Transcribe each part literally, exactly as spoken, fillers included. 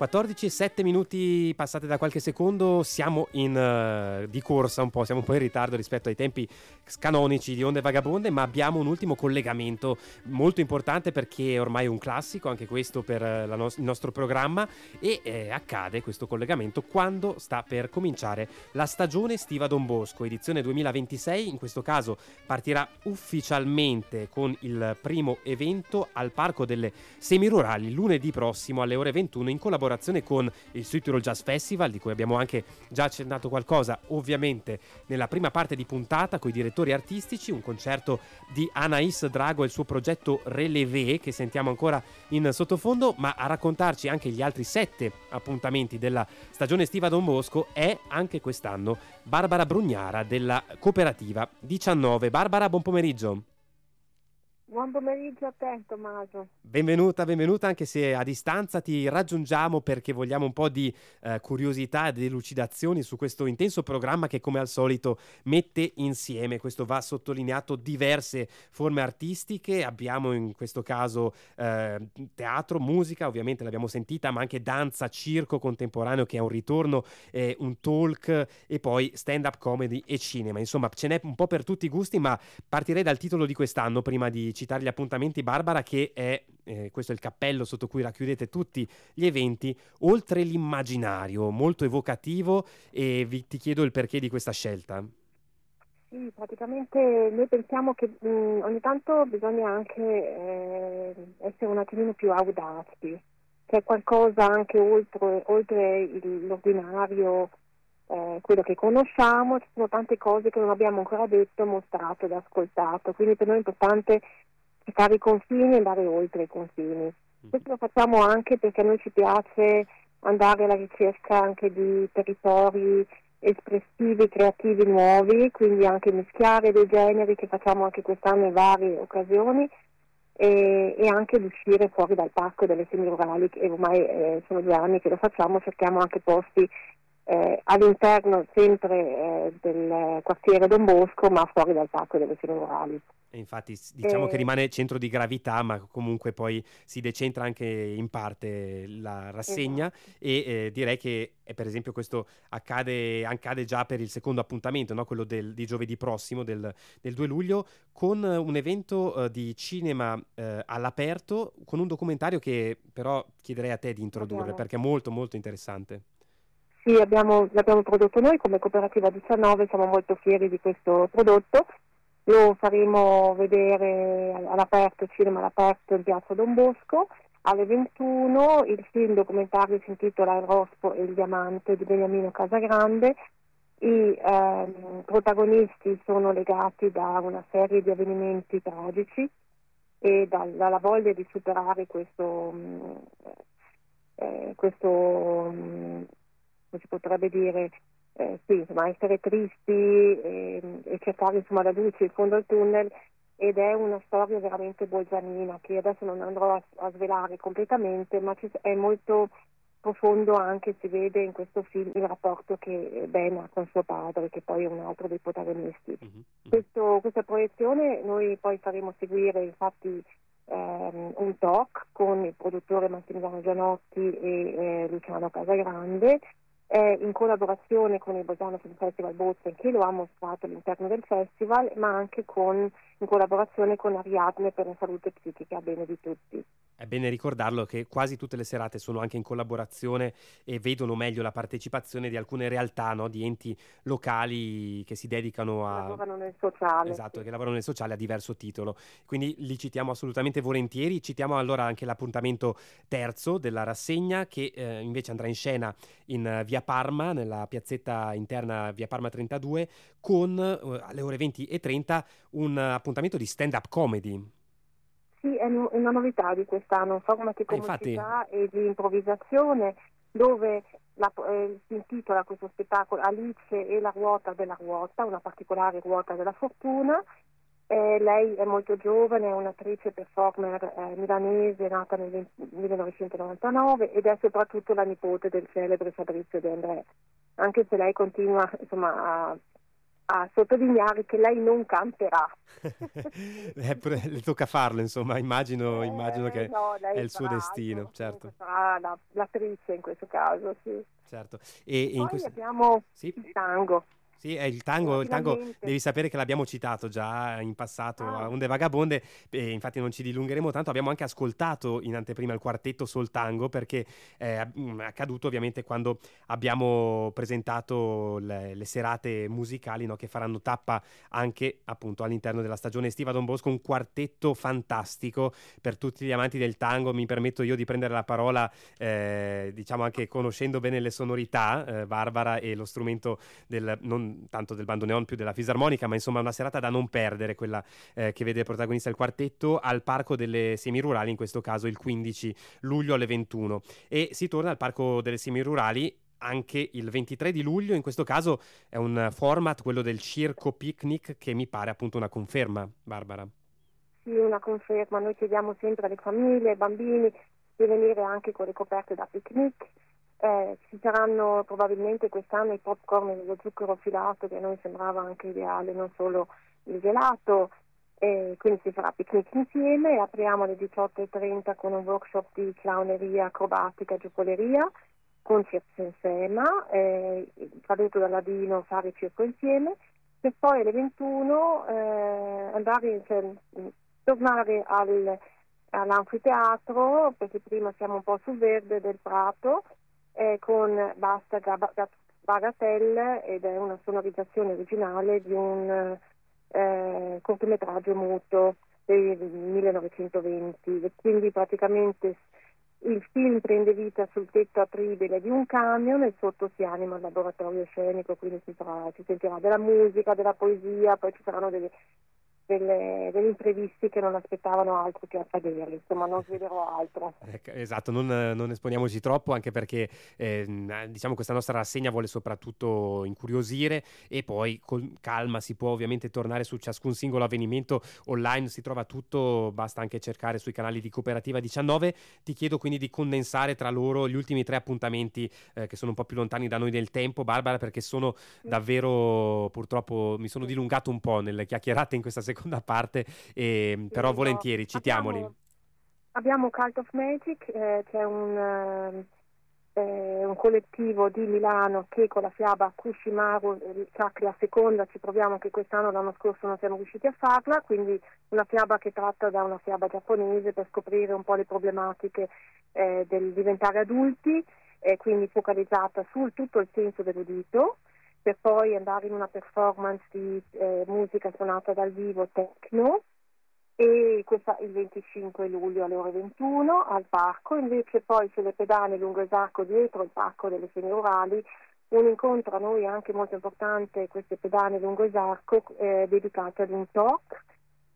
quattordici e sette minuti passate da qualche secondo, siamo in uh, di corsa un po', siamo un po' in ritardo rispetto ai tempi canonici di Onde Vagabonde, ma abbiamo un ultimo collegamento molto importante perché è ormai un classico anche questo per la no- il nostro programma e eh, accade questo collegamento quando sta per cominciare la stagione estiva Don Bosco, edizione duemilaventisei. In questo caso partirà ufficialmente con il primo evento al Parco delle Semirurali lunedì prossimo alle ore ventuno in collaborazione con il Südtirol Jazz Festival, di cui abbiamo anche già accennato qualcosa ovviamente nella prima parte di puntata con i direttori artistici, un concerto di Anaïs Drago e il suo progetto Relevé che sentiamo ancora in sottofondo, ma a raccontarci anche gli altri sette appuntamenti della stagione estiva Don Bosco è anche quest'anno Barbara Brugnara della Cooperativa diciannove. Barbara, buon pomeriggio. Buon pomeriggio a te, Tommaso. Benvenuta, benvenuta, anche se a distanza ti raggiungiamo perché vogliamo un po' di eh, curiosità e delucidazioni su questo intenso programma che come al solito mette insieme, questo va sottolineato, diverse forme artistiche. Abbiamo in questo caso eh, teatro, musica, ovviamente l'abbiamo sentita, ma anche danza, circo contemporaneo che è un ritorno, eh, un talk e poi stand-up comedy e cinema. Insomma, ce n'è un po' per tutti i gusti, ma partirei dal titolo di quest'anno prima di citare gli appuntamenti, Barbara, che è eh, questo è il cappello sotto cui racchiudete tutti gli eventi, oltre l'immaginario, molto evocativo, e vi, ti chiedo il perché di questa scelta. Sì, praticamente noi pensiamo che mh, ogni tanto bisogna anche eh, essere un attimino più audaci, c'è qualcosa anche oltre, oltre il, l'ordinario, eh, quello che conosciamo, ci sono tante cose che non abbiamo ancora detto, mostrato ed ascoltato, quindi per noi è importante cercare i confini e andare oltre i confini. Questo lo facciamo anche perché a noi ci piace andare alla ricerca anche di territori espressivi, creativi nuovi, quindi anche mischiare dei generi che facciamo anche quest'anno in varie occasioni e, e anche di uscire fuori dal parco delle semirurali, che ormai eh, sono due anni che lo facciamo, cerchiamo anche posti eh, all'interno sempre eh, del quartiere Don Bosco, ma fuori dal parco delle semirurali. E infatti diciamo Eh, che rimane centro di gravità, ma comunque poi si decentra anche in parte la rassegna. esatto. E eh, direi che eh, per esempio questo accade, accade già per il secondo appuntamento, no? Quello del, di giovedì prossimo, del, del due luglio, con un evento eh, di cinema eh, all'aperto, con un documentario che però chiederei a te di introdurre Abbiamo, perché è molto molto interessante. sì, abbiamo, l'abbiamo prodotto noi come Cooperativa diciannove, siamo molto fieri di questo prodotto. Lo faremo vedere all'aperto, cinema all'aperto in piazza Don Bosco alle ventuno. Il film documentario si intitola Il Rospo e il Diamante di Beniamino Casagrande. I ehm, protagonisti sono legati da una serie di avvenimenti tragici e dal, dalla voglia di superare questo, mh, eh, questo mh, come si potrebbe dire, eh, sì, insomma, essere tristi e, e cercare insomma la luce in fondo al tunnel, ed è una storia veramente bolgianina che adesso non andrò a, a svelare completamente, ma ci, è molto profondo anche, si vede in questo film il rapporto che Ben ha con suo padre, che poi è un altro dei protagonisti. Mm-hmm. Questo, questa proiezione noi poi faremo seguire infatti ehm, un talk con il produttore Massimiliano Gianotti e eh, Luciano Casagrande, eh, in collaborazione con il Bolzano Film Festival Bozen, che lo ha mostrato all'interno del festival, ma anche con, in collaborazione con Ariadne per la salute psichica a bene di tutti. È bene ricordarlo che quasi tutte le serate sono anche in collaborazione e vedono meglio la partecipazione di alcune realtà, no? Di enti locali che si dedicano a... Lavorano nel sociale. Esatto, Sì. che lavorano nel sociale a diverso titolo. Quindi li citiamo assolutamente volentieri. Citiamo allora anche l'appuntamento terzo della rassegna che eh, invece andrà in scena in uh, via Parma, nella piazzetta interna via Parma trentadue, con uh, alle ore venti e trenta un uh, appuntamento di stand-up comedy. Sì, è no- una novità di quest'anno, un format di Ah, infatti... comicità e di improvvisazione dove la, eh, si intitola questo spettacolo Alice e la ruota della ruota, una particolare ruota della fortuna. Eh, lei è molto giovane, è un'attrice performer eh, milanese nata nel millenovecentonovantanove ed è soprattutto la nipote del celebre Fabrizio De André, anche se lei continua insomma a a sottolineare che lei non canterà. eh, le tocca farlo, insomma, immagino, immagino Eh, che no, è lei il suo farà destino, altro, certo. comunque farà la, la, l'attrice in questo caso, sì. Certo. E, e Poi in questo... abbiamo Sì? il tango. Sì, è il tango, il tango Finalmente. devi sapere che l'abbiamo citato già in passato a Ah, Onde Vagabonde, e infatti non ci dilungheremo tanto. Abbiamo anche ascoltato in anteprima il quartetto Sol Tango, perché è accaduto ovviamente quando abbiamo presentato le, le serate musicali, no, che faranno tappa anche appunto all'interno della stagione estiva Don Bosco, un quartetto fantastico per tutti gli amanti del tango. Mi permetto io di prendere la parola, eh, diciamo anche conoscendo bene le sonorità, eh, Barbara, e lo strumento del non tanto del bandoneon, più della fisarmonica, ma insomma una serata da non perdere, quella eh, che vede protagonista il quartetto al Parco delle Semirurali, in questo caso il quindici luglio alle ventuno, e si torna al Parco delle Semirurali anche il ventitré di luglio. In questo caso è un format, quello del circo picnic, che mi pare appunto una conferma, Barbara. sì, una conferma. Noi chiediamo sempre alle famiglie, ai bambini di venire anche con le coperte da picnic. Eh, ci saranno probabilmente quest'anno i popcorn e lo zucchero filato, che a noi sembrava anche ideale, non solo il gelato, e quindi si farà picnic insieme. Apriamo alle diciotto e trenta con un workshop di clowneria, acrobatica, giocoleria con Circo Sensema, eh, tradotto da ladino, fare circo insieme, per poi alle ventuno eh, andare, cioè, tornare al, all'anfiteatro, perché prima siamo un po' sul verde del Prato, eh, con Basta Bagatelle, ed è una sonorizzazione originale di un eh, cortometraggio muto del millenovecentoventi, e quindi praticamente il film prende vita sul tetto apribile di un camion e sotto si anima il laboratorio scenico, quindi si, farà, si sentirà della musica, della poesia, poi ci saranno delle Delle, degli imprevisti che non aspettavano altro che accadere, insomma non svederò altro. Ecco, esatto, non, non esponiamoci troppo, anche perché eh, diciamo questa nostra rassegna vuole soprattutto incuriosire, e poi con calma si può ovviamente tornare su ciascun singolo avvenimento. Online si trova tutto, basta anche cercare sui canali di Cooperativa diciannove. Ti chiedo quindi di condensare tra loro gli ultimi tre appuntamenti eh, che sono un po' più lontani da noi nel tempo, Barbara, perché sono davvero, purtroppo mi sono dilungato un po' nelle chiacchierate in questa seconda parte, e, però Sì, no. volentieri citiamoli. Abbiamo, abbiamo Cult of Magic, eh, che è un, eh, un collettivo di Milano che con la fiaba Kushimaru, eh, Chakra la seconda, ci proviamo che quest'anno, l'anno scorso non siamo riusciti a farla, quindi una fiaba che tratta da una fiaba giapponese per scoprire un po' le problematiche eh, del diventare adulti, eh, quindi focalizzata sul tutto il senso dell'udito, per poi andare in una performance di eh, musica suonata dal vivo techno, e questa il venticinque luglio alle ore ventuno al parco. Invece poi sulle pedane lungo il Zarco, dietro il Parco delle Semirurali, un incontro a noi anche molto importante, queste pedane lungo il Zarco, eh, dedicate ad un talk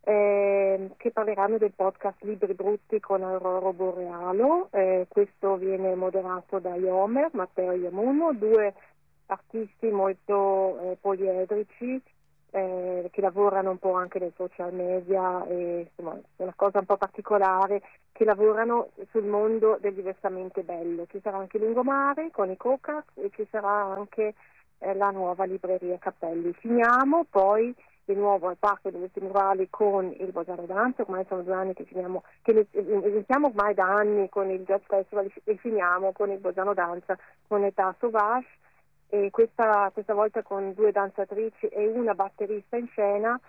eh, che parleranno del podcast Libri Brutti con Aurora Borealo. Eh, questo viene moderato da Iomer, Matteo Iamuno, due artisti molto eh, poliedrici, eh, che lavorano un po' anche nei social media, e insomma è una cosa un po' particolare, che lavorano sul mondo del diversamente bello. Ci sarà anche Lungomare con i Cocas, e ci sarà anche eh, la nuova libreria Cappelli. Finiamo poi di nuovo al Parco delle Semirurali con il Bosano Danza. Ormai sono due anni che finiamo, che iniziamo ormai da anni con il Jazz Festival e finiamo con il Bosano Danza con Età Sauvage, e questa, questa volta con due danzatrici e una batterista in scena,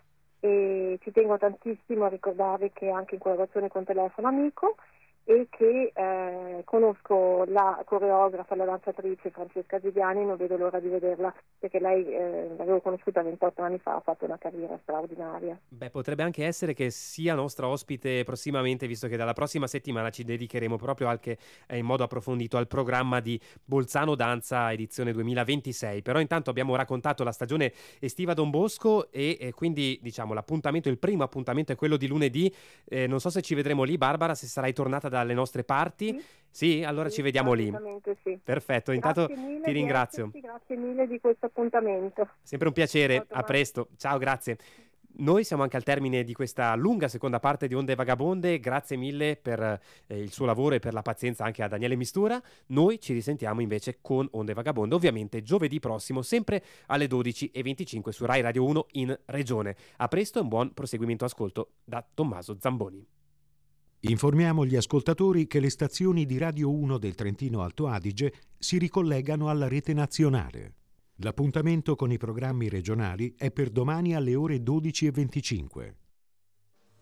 e ci tengo tantissimo a ricordare che è anche in collaborazione con Telefono Amico, e che eh, conosco la coreografa, la danzatrice Francesca Giuliani, non vedo l'ora di vederla, perché lei eh, l'avevo conosciuta ventotto anni fa, ha fatto una carriera straordinaria. Beh, potrebbe anche essere che sia nostra ospite prossimamente, visto che dalla prossima settimana ci dedicheremo proprio anche eh, in modo approfondito al programma di Bolzano Danza edizione duemilaventisei. Però intanto abbiamo raccontato la stagione estiva Don Bosco, e, e quindi diciamo l'appuntamento, il primo appuntamento è quello di lunedì. Eh, non so se ci vedremo lì, Barbara, se sarai tornata dalle nostre parti. Sì, Sì, allora sì, ci vediamo lì. assolutamente sì. Perfetto, intanto Grazie mille ti di ringrazio. esserci, grazie mille di questo appuntamento. Sempre un piacere, Ciao, a Tommaso. presto. Ciao, grazie. Noi siamo anche al termine di questa lunga seconda parte di Onde Vagabonde. Grazie mille per eh, il suo lavoro e per la pazienza anche a Daniele Mistura. Noi ci risentiamo invece con Onde Vagabonde, ovviamente giovedì prossimo, sempre alle dodici e venticinque su Rai Radio uno in Regione. A presto e un buon proseguimento ascolto da Tommaso Zamboni. Informiamo gli ascoltatori che le stazioni di Radio uno del Trentino Alto Adige si ricollegano alla rete nazionale. L'appuntamento con i programmi regionali è per domani alle ore dodici e venticinque.